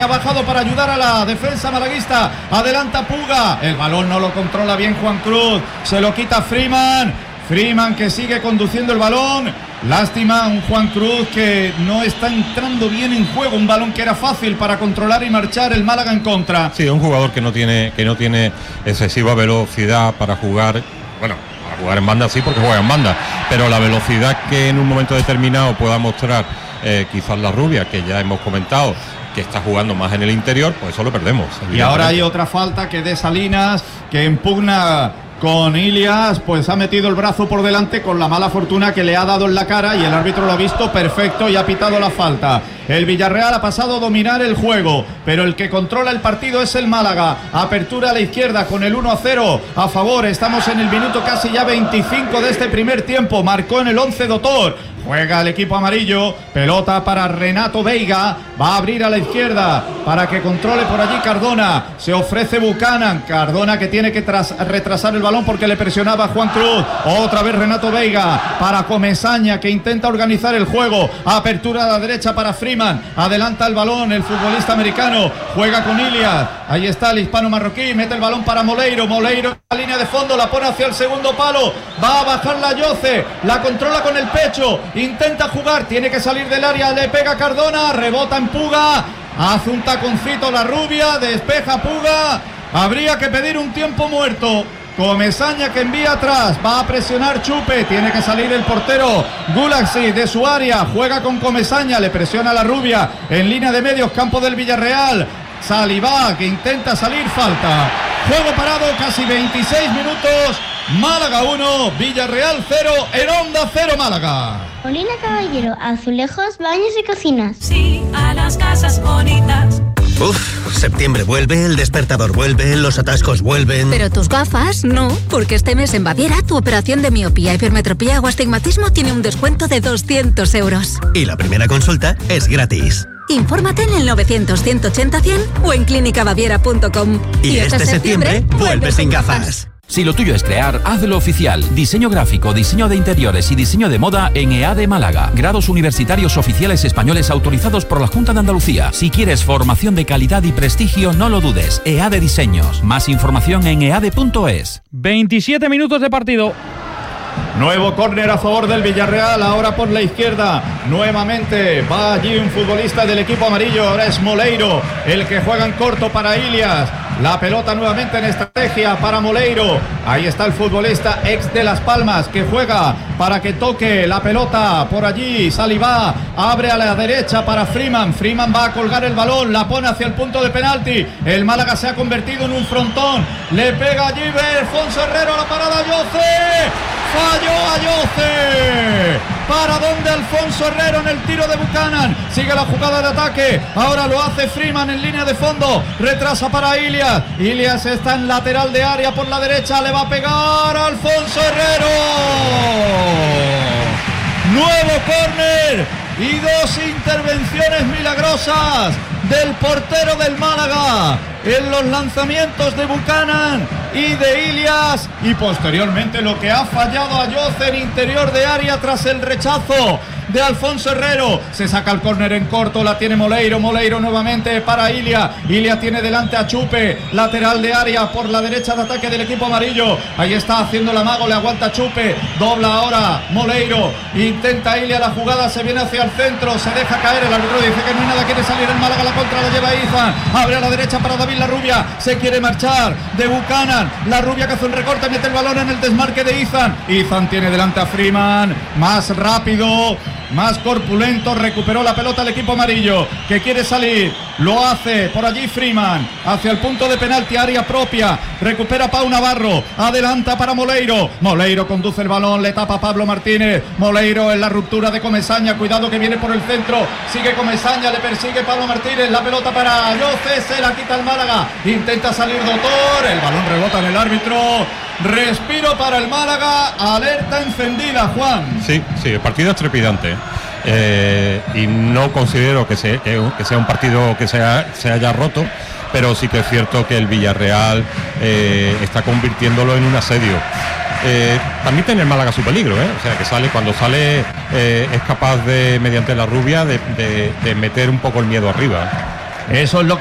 Ha bajado para ayudar a la defensa malaguista. Adelanta Puga. El balón no lo controla bien Juan Cruz. Se lo quita Freeman. Freeman que sigue conduciendo el balón. Lástima, un Juan Cruz que no está entrando bien en juego. Un balón que era fácil para controlar y marchar el Málaga en contra. Sí, un jugador que no tiene excesiva velocidad para jugar. Bueno, para jugar en banda sí, porque juega en banda. Pero la velocidad que en un momento determinado pueda mostrar quizás la Rubia, que ya hemos comentado, que está jugando más en el interior, pues eso lo perdemos. Y ahora hay otra falta que de Salinas, que impugna con Ilias, pues ha metido el brazo por delante con la mala fortuna que le ha dado en la cara y el árbitro lo ha visto perfecto y ha pitado la falta. El Villarreal ha pasado a dominar el juego, pero el que controla el partido es el Málaga. Apertura a la izquierda con el 1-0 a favor. Estamos en el minuto casi ya 25 de este primer tiempo. Marcó en el 11 Dotor. Juega el equipo amarillo, pelota para Renato Veiga, va a abrir a la izquierda para que controle por allí Cardona, se ofrece Buchanan, Cardona que tiene que retrasar el balón porque le presionaba Juan Cruz, otra vez Renato Veiga para Comesaña que intenta organizar el juego, apertura a la derecha para Freeman, adelanta el balón el futbolista americano, juega con Ilias, ahí está el hispano marroquí, mete el balón para Moleiro en la línea de fondo, la pone hacia el segundo palo, va a bajar la Yoce, la controla con el pecho, intenta jugar, tiene que salir del área, le pega Cardona, rebota en Puga, hace un taconcito la Rubia, despeja Puga, habría que pedir un tiempo muerto. Comesaña que envía atrás, va a presionar Chupe, tiene que salir el portero Gulaxi de su área, juega con Comesaña, le presiona la Rubia en línea de medios, campo del Villarreal. Salivá que intenta salir, falta. Juego parado, casi 26 minutos. Málaga 1, Villarreal 0, en Onda 0 Málaga. Molina Caballero, azulejos, baños y cocinas. Sí, a las casas bonitas. Uf, septiembre vuelve, el despertador vuelve, los atascos vuelven. Pero tus gafas no, porque este mes en Baviera tu operación de miopía, hipermetropía o astigmatismo tiene un descuento de 200 euros. Y la primera consulta es gratis. Infórmate en el 900-180-100 o en clínicabaviera.com. Y este septiembre vuelve sin gafas. Si lo tuyo es crear, hazlo oficial. Diseño gráfico, diseño de interiores y diseño de moda en EADE Málaga. Grados universitarios oficiales españoles autorizados por la Junta de Andalucía. Si quieres formación de calidad y prestigio, no lo dudes. EADE Diseños. Más información en eade.es. 27 minutos de partido. Nuevo córner a favor del Villarreal, ahora por la izquierda, nuevamente va allí un futbolista del equipo amarillo, ahora es Moleiro, el que juega en corto para Ilias, la pelota nuevamente en estrategia para Moleiro, ahí está el futbolista ex de Las Palmas que juega para que toque la pelota por allí, Salivá, abre a la derecha para Freeman va a colgar el balón, la pone hacia el punto de penalti, el Málaga se ha convertido en un frontón, le pega allí Alfonso Herrero, la parada Yoce, falló a Yoce. ¿Para dónde Alfonso Herrero en el tiro de Buchanan? Sigue la jugada de ataque. Ahora lo hace Freeman en línea de fondo. Retrasa para Ilias. Ilias está en lateral de área por la derecha. Le va a pegar a Alfonso Herrero. Nuevo córner y dos intervenciones milagrosas del portero del Málaga en los lanzamientos de Buchanan y de Ilias, y posteriormente lo que ha fallado a Yoce en interior de área tras el rechazo de Alfonso Herrero. Se saca el córner en corto, la tiene Moleiro nuevamente para Ilias tiene delante a Chupe, lateral de área por la derecha de ataque del equipo amarillo, ahí está haciendo el amago, le aguanta Chupe, dobla ahora Moleiro, intenta Ilias la jugada, se viene hacia el centro, se deja caer, el árbitro dice que no hay nada, quiere salir el Málaga, la contra la lleva Izan, abre a la derecha para David La Rubia, se quiere marchar de Buchanan, La Rubia que hace un recorte, mete el balón en el desmarque de Izan tiene delante a Freeman, más rápido, más corpulento, recuperó la pelota el equipo amarillo, que quiere salir, lo hace por allí Freeman, hacia el punto de penalti, área propia, recupera Pau Navarro, adelanta para Moleiro conduce el balón, le tapa Pablo Martínez, Moleiro en la ruptura de Comesaña, cuidado que viene por el centro, sigue Comesaña, le persigue Pablo Martínez, la pelota para Yoce, se la quita el Málaga, intenta salir Dotor, el balón rebota en el árbitro, respiro para el Málaga, alerta encendida, Juan. Sí, el partido es trepidante. Y no considero que sea un partido que se haya roto, pero sí que es cierto que el Villarreal está convirtiéndolo en un asedio. También tiene el Málaga su peligro, o sea que cuando sale es capaz de, mediante La Rubia, de meter un poco el miedo arriba. Eso es lo